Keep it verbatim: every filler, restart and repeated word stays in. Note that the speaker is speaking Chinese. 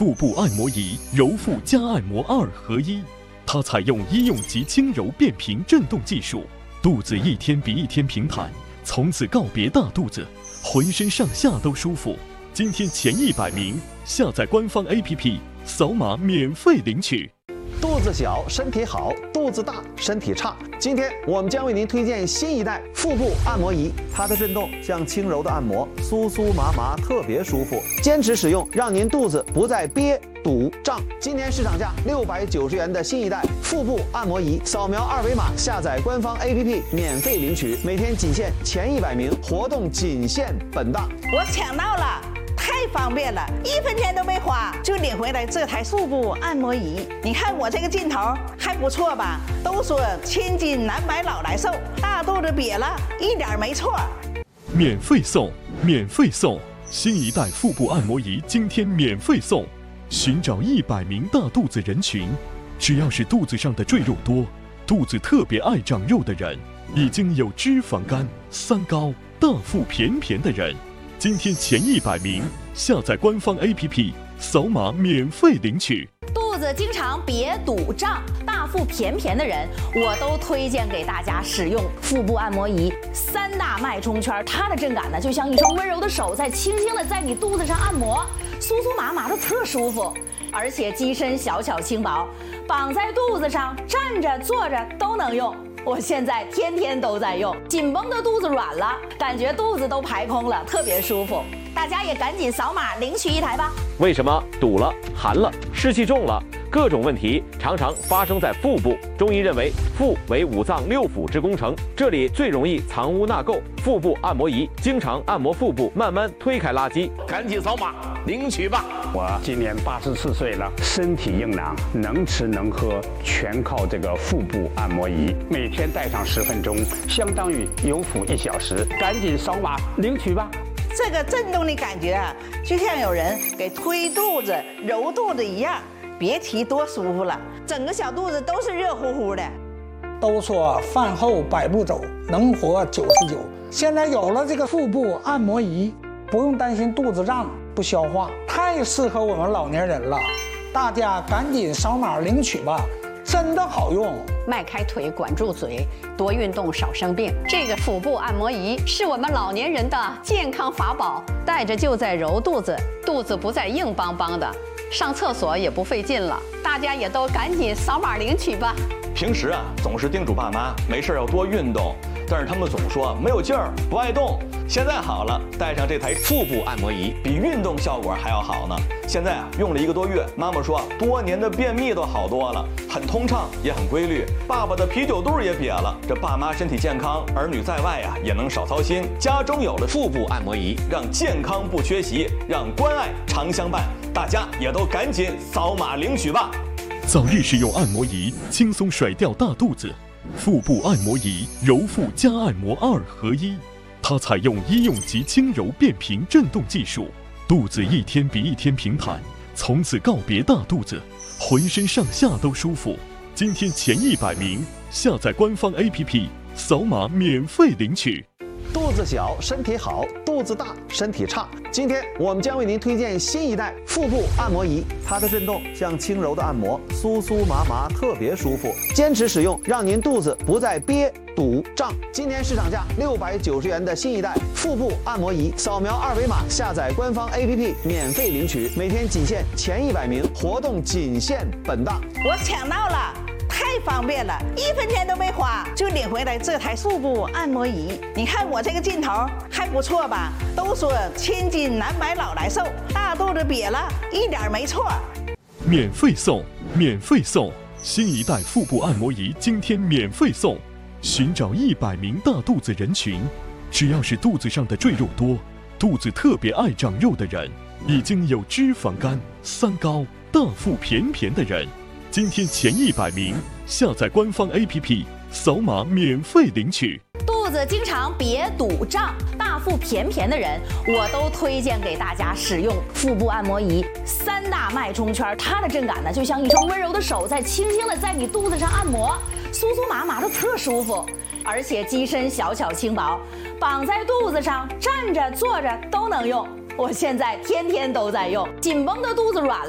腹部按摩仪，揉腹加按摩二合一。它采用医用级轻柔变频震动技术，肚子一天比一天平坦，从此告别大肚子，浑身上下都舒服。今天前一百名下载官方 A P P， 扫码免费领取。 肚子小身体好，肚子大身体差。今天我们将为您推荐新一代腹部按摩仪，它的震动像轻柔的按摩，酥酥麻麻，特别舒服。坚持使用，让您肚子不再憋、堵、胀。今年市场价六百九十元的新一代腹部按摩仪，扫描二维码下载官方 A P P 免费领取，每天仅限前一百名，活动仅限本档。 我抢到了！太方便了，一分钱都没花就领回来这台腹部按摩仪。你看我这个劲头还不错吧？都说千金难买老来瘦，大肚子瘪了一点没错。 免费送，免费送！新一代腹部按摩仪今天免费送。寻找一百名大肚子人群，只要是肚子上的赘肉多、肚子特别爱长肉的人，已经有脂肪肝、三高、大腹便便的人。今天前一百名下载官方 A P P， 扫码免费领取。 肚子经常瘪堵胀、大腹便便的人，我都推荐给大家使用腹部按摩仪。三大脉冲圈，它的震感呢，就像一双温柔的手在轻轻的在你肚子上按摩，酥酥麻麻的特舒服。而且机身小巧轻薄，绑在肚子上，站着坐着都能用。我现在天天都在用，紧绷的肚子软了，感觉肚子都排空了，特别舒服。大家也赶紧扫码领取一台吧。 为什么堵了、寒了、湿气重了？各种问题常常发生在腹部。中医认为，腹为五脏六腑之工程，这里最容易藏污纳垢。腹部按摩仪经常按摩腹部，慢慢推开垃圾。 赶紧扫码领取吧！ 我今年八十四岁了，身体硬朗，能吃能喝，全靠这个腹部按摩仪。每天戴上十分钟，相当于有腹一小时。赶紧扫码领取吧！ 这个震动的感觉啊，就像有人给推肚子、揉肚子一样。别提多舒服了，整个小肚子都是热乎乎的。 都说饭后百步走，能活九十九。现在有了这个腹部按摩仪，不用担心肚子胀不消化，太适合我们老年人了。大家赶紧扫码领取吧，真的好用。 迈开腿，管住嘴，多运动，少生病。这个腹部按摩仪是我们老年人的健康法宝，带着就在揉肚子，肚子不再硬邦邦的。上厕所也不费劲了，大家也都赶紧扫码领取吧。 平时啊，总是叮嘱爸妈没事要多运动，但是他们总说没有劲儿，不爱动。现在好了，带上这台腹部按摩仪，比运动效果还要好呢。现在啊，用了一个多月，妈妈说多年的便秘都好多了，很通畅，也很规律。爸爸的啤酒肚也瘪了，这爸妈身体健康，儿女在外啊也能少操心。家中有了腹部按摩仪，让健康不缺席，让关爱常相伴。大家也都赶紧扫码领取吧！ 早日使用按摩仪，轻松甩掉大肚子。腹部按摩仪，揉腹加按摩二合一。它采用医用级轻柔变频震动技术，肚子一天比一天平坦，从此告别大肚子，浑身上下都舒服。今天前一百名下载官方 A P P， 扫码免费领取。 肚子小身体好，肚子大身体差。今天我们将为您推荐新一代腹部按摩仪，它的震动像轻柔的按摩，酥酥麻麻，特别舒服。坚持使用，让您肚子不再憋、堵、胀。今年市场价六百九十元的新一代腹部按摩仪，扫描二维码下载官方 A P P 免费领取，每天仅限前一百名，活动仅限本档。 我抢到了！太方便了，一分钱都没花就领回来这台腹部按摩仪。你看我这个劲头还不错吧？都说千金难买老来瘦，大肚子瘪了一点没错。 免费送，免费送！新一代腹部按摩仪今天免费送。寻找一百名大肚子人群，只要是肚子上的赘肉多、肚子特别爱长肉的人，已经有脂肪肝、三高、大腹便便的人。今天前一百名下载官方 A P P， 扫码免费领取。 肚子经常瘪堵胀、大腹便便的人，我都推荐给大家使用腹部按摩仪。三大脉冲圈，它的震感呢，就像一双温柔的手在轻轻的在你肚子上按摩，酥酥麻麻的特舒服。而且机身小巧轻薄，绑在肚子上，站着坐着都能用。我现在天天都在用，紧绷的肚子软了。